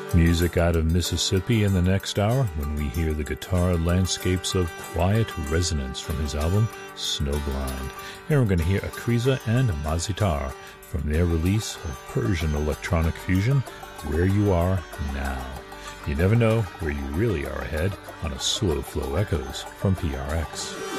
Music out of Mississippi in the next hour when we hear the guitar landscapes of Quiet Resonance from his album Snowblind. And we're going to hear Akriza and Mazitar from their release of Persian electronic fusion, Where You Are Now. You never know where you really are ahead on a Slow Flow Echoes from PRX.